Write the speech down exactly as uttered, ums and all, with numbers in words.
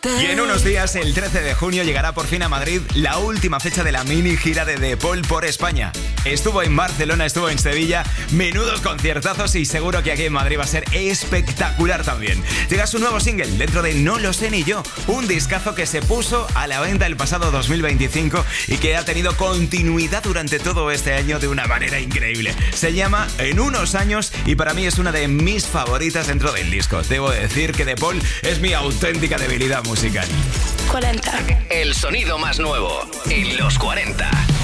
Y en unos días, el trece de junio, llegará por fin a Madrid la última fecha de la mini gira de De Paul por España. Estuvo en Barcelona, estuvo en Sevilla, menudos conciertazos y seguro que aquí en Madrid va a ser espectacular también. Llega su nuevo single dentro de No lo sé ni yo, un discazo que se puso a la venta el pasado dos mil veinticinco y que ha tenido continuidad durante todo este año de una manera increíble. Se llama En unos años y para mí es una de mis favoritas dentro del disco. Debo decir que De Paul es mi auténtica debilidad musical. cuarenta. El sonido más nuevo en los cuarenta.